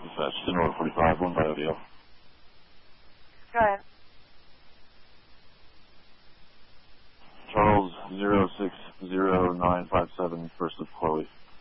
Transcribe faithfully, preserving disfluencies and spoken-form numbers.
Dispatch, Senora forty-five, one by O D L. Go ahead. Charles zero six zero nine five seven, first of Chloe.